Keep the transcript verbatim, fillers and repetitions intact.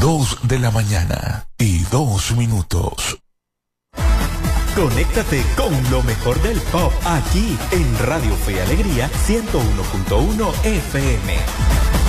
dos de la mañana y dos minutos. Conéctate con lo mejor del pop aquí en Radio Fe y Alegría ciento uno punto uno F M.